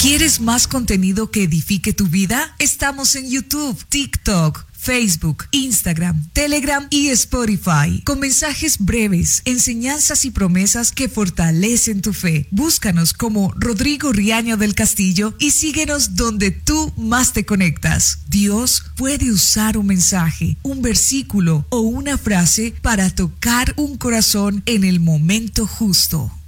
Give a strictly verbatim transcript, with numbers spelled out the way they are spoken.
¿Quieres más contenido que edifique tu vida? Estamos en YouTube, TikTok, Facebook, Instagram, Telegram y Spotify, con mensajes breves, enseñanzas y promesas que fortalecen tu fe. Búscanos como Rodrigo Riaño del Castillo y síguenos donde tú más te conectas. Dios puede usar un mensaje, un versículo o una frase para tocar un corazón en el momento justo.